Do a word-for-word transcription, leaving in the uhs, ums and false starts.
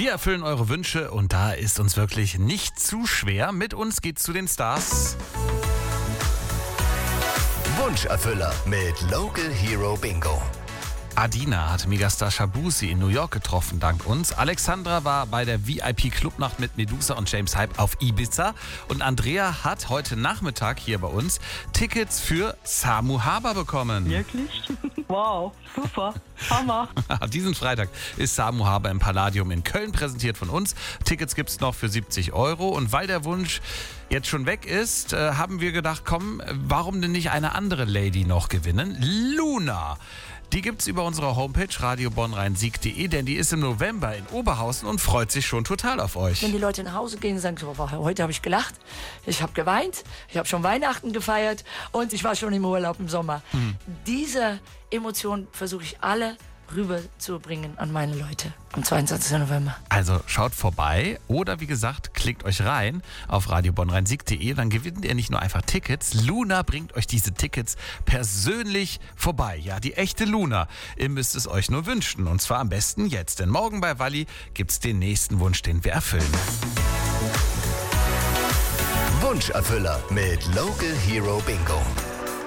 Wir erfüllen eure Wünsche und da ist uns wirklich nicht zu schwer. Mit uns geht's zu den Stars. Wunscherfüller mit Local Hero Bingo. Adina hat Megastar Shabuzi in New York getroffen, dank uns. Alexandra war bei der V I P-Clubnacht mit Medusa und James Hype auf Ibiza. Und Andrea hat heute Nachmittag hier bei uns Tickets für Samu Haber bekommen. Wirklich? Wow, super, Hammer. Diesen Freitag ist Samu Haber im Palladium in Köln präsentiert von uns. Tickets gibt's noch für siebzig Euro. Und weil der Wunsch jetzt schon weg ist, äh, haben wir gedacht, komm, warum denn nicht eine andere Lady noch gewinnen? Luna. Die gibt's über unsere Homepage radio bonn rhein sieg punkt de, denn die ist im November in Oberhausen und freut sich schon total auf euch. Wenn die Leute nach Hause gehen und sagen, so, heute habe ich gelacht, ich habe geweint, ich habe schon Weihnachten gefeiert und ich war schon im Urlaub im Sommer. Mhm. Diese Emotionen versuche ich alle rüberzubringen an meine Leute am zweiundzwanzigsten November. Also schaut vorbei oder wie gesagt, klickt euch rein auf radio bonn rhein sieg punkt de, dann gewinnt ihr nicht nur einfach Tickets, Luna bringt euch diese Tickets persönlich vorbei. Ja, die echte Luna. Ihr müsst es euch nur wünschen und zwar am besten jetzt, denn morgen bei Walli gibt's den nächsten Wunsch, den wir erfüllen. Wunscherfüller mit Local Hero Bingo.